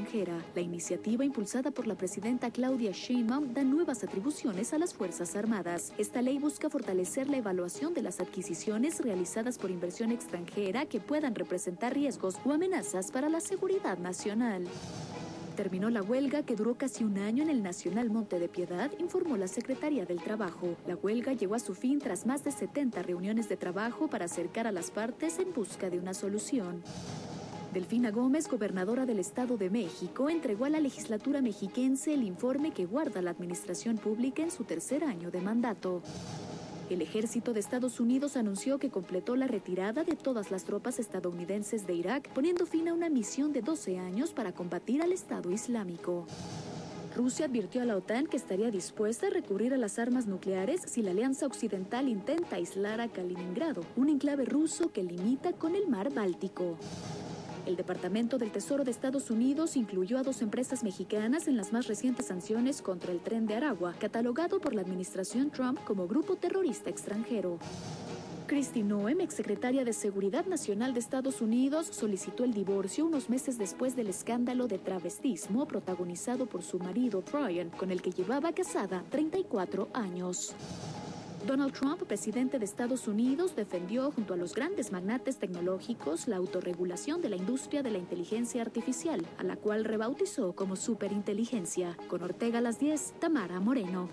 extranjera. La iniciativa, impulsada por la presidenta Claudia Sheinbaum, da nuevas atribuciones a las Fuerzas Armadas. Esta ley busca fortalecer la evaluación de las adquisiciones realizadas por inversión extranjera que puedan representar riesgos o amenazas para la seguridad nacional. Terminó la huelga, que duró casi un año en el Nacional Monte de Piedad, informó la Secretaría del Trabajo. La huelga llegó a su fin tras más de 70 reuniones de trabajo para acercar a las partes en busca de una solución. Delfina Gómez, gobernadora del Estado de México, entregó a la legislatura mexiquense el informe que guarda la administración pública en su tercer año de mandato. El ejército de Estados Unidos anunció que completó la retirada de todas las tropas estadounidenses de Irak, poniendo fin a una misión de 12 años para combatir al Estado Islámico. Rusia advirtió a la OTAN que estaría dispuesta a recurrir a las armas nucleares si la Alianza Occidental intenta aislar a Kaliningrado, un enclave ruso que limita con el mar Báltico. El Departamento del Tesoro de Estados Unidos incluyó a 2 empresas mexicanas en las más recientes sanciones contra el Tren de Aragua, catalogado por la administración Trump como grupo terrorista extranjero. Kristi Noem, exsecretaria de Seguridad Nacional de Estados Unidos, solicitó el divorcio unos meses después del escándalo de travestismo protagonizado por su marido Brian, con el que llevaba casada 34 años. Donald Trump, presidente de Estados Unidos, defendió junto a los grandes magnates tecnológicos la autorregulación de la industria de la inteligencia artificial, a la cual rebautizó como superinteligencia. Con Ortega a las 10, Tamara Moreno.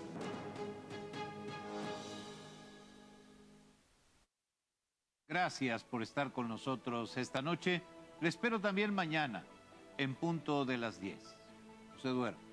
Gracias por estar con nosotros esta noche. Le espero también mañana, en punto de las 10. Se duerme.